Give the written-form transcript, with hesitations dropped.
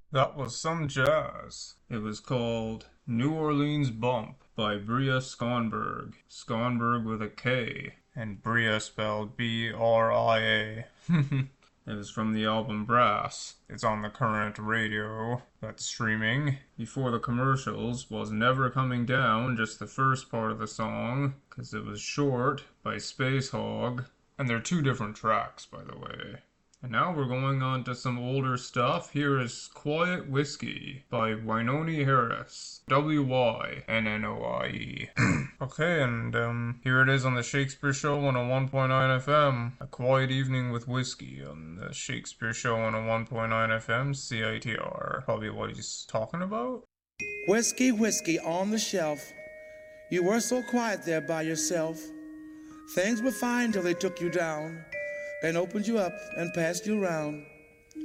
That was some jazz. It was called New Orleans Bump by Bria Skonberg. Skonberg with a K. And Bria spelled B-R-I-A. It was from the album Brass. It's on the current radio that's streaming. Before the commercials was Never Coming Down, just the first part of the song, because it was short, by Space Hog. And they're two different tracks, by the way. And now we're going on to some older stuff. Here is Quiet Whiskey by Wynoni Harris. Wynnnoie. Okay, and here it is on the Shakespeare Show on a 1.9 FM. A quiet evening with whiskey on the Shakespeare Show on a 1.9 FM CITR. Probably what he's talking about. Whiskey, whiskey on the shelf. You were so quiet there by yourself. Things were fine till they took you down and opened you up and passed you around.